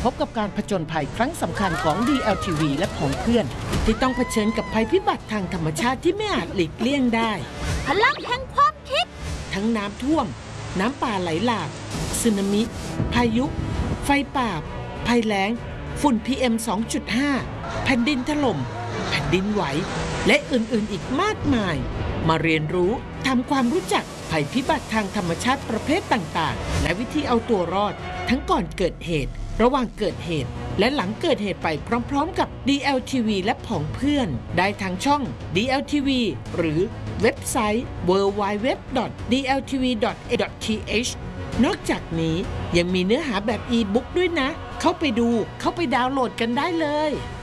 พบกับการผจญภัยครั้งสำคัญของ DLTV และผองเพื่อนที่ต้องเผชิญกับภัยพิบัติทางธรรมชาติที่ไม่อาจหลีกเลี่ยงได้พลังแห่งความคิดทั้งน้ำท่วมน้ำป่าไหลหลากสึนามิพายุไฟป่าภัยแล้งฝุ่น PM 2.5 แผ่นดินถล่มแผ่นดินไหวและอื่นๆอีกมากมายมาเรียนรู้ทำความรู้จักภัยพิบัติทางธรรมชาติประเภทต่างๆและวิธีเอาตัวรอดทั้งก่อนเกิดเหตุระหว่างเกิดเหตุและหลังเกิดเหตุไปพร้อมๆกับ DLTV และผองเพื่อนได้ทางช่อง DLTV หรือเว็บไซต์ www.dltv.a.th นอกจากนี้ยังมีเนื้อหาแบบอีบุ๊กด้วยนะเข้าไปดูเข้าไปดาวน์โหลดกันได้เลย